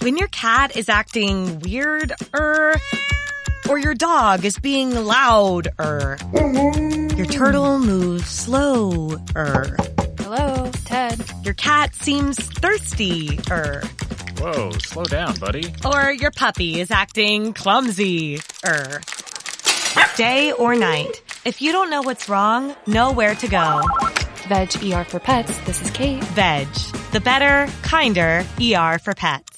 When your cat is acting weird, or your dog is being loud, your turtle moves slow, Hello, Ted. Your cat seems thirsty, Whoa, slow down, buddy. Or your puppy is acting clumsy, Day or night, if you don't know what's wrong, know where to go. Veg ER for Pets, this is Kate. Veg, the better, kinder ER for pets.